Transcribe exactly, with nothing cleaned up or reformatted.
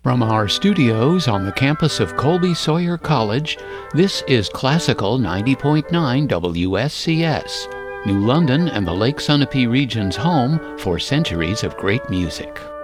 From our studios on the campus of Colby Sawyer College, this is Classical ninety point nine W S C S, New London and the Lake Sunapee region's home for centuries of great music.